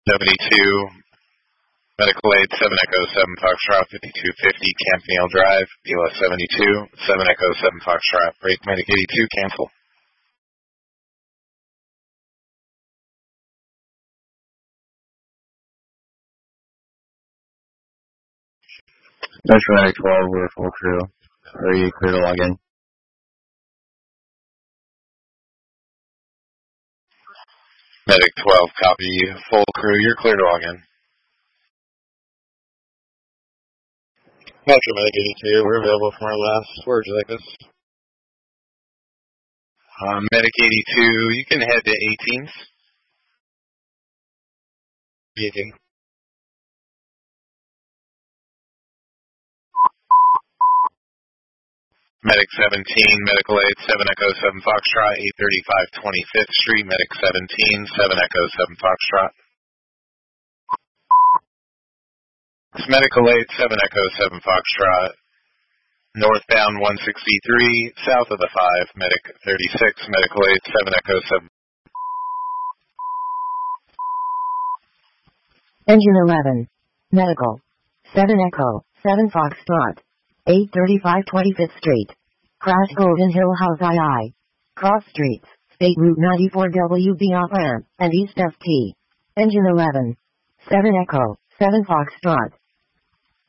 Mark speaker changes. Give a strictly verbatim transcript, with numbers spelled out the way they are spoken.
Speaker 1: seventy-two, Medical Aid, seven Echo seven Foxtrot, fifty-two fifty, Campanile Drive, B L S seventy-two, seven Echo seven Foxtrot, break Medic eighty-two, cancel.
Speaker 2: Metro Medic twelve, we're full crew. Are you clear to log in?
Speaker 1: Medic twelve, copy, full crew, you're clear to log in.
Speaker 3: Metro Medic eighty-two, we're available for our last. Where would you like us?
Speaker 1: Uh, Medic eighty-two, you can head to eighteenth.
Speaker 3: eighteen.
Speaker 1: Medic seventeen, Medical Aid, seven Echo seven Foxtrot, eight thirty-five twenty-fifth Street, Medic seventeen, seven Echo seven Foxtrot. It's Medical Aid, seven Echo seven Foxtrot, northbound one sixty-three, south of the five, Medic thirty-six, Medical Aid, seven Echo seven.
Speaker 4: Engine eleven, Medical, seven Echo, seven Foxtrot, eight thirty-five twenty-fifth Street, Crash Golden Hill House two, Cross Streets, State Route ninety-four W B off ramp, and East F T. Engine eleven, seven Echo, seven Foxtrot,